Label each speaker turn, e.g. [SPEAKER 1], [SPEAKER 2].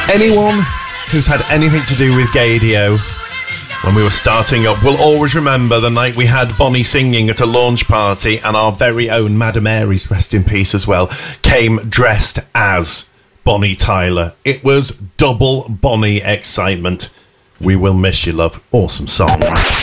[SPEAKER 1] Anyone who's had anything to do with Gaydio when we were starting up will always remember the night we had Bonnie singing at a launch party, and our very own Madam Aries, rest in peace as well, came dressed as Bonnie Tyler. It was double Bonnie excitement. We will miss you, love. Awesome song.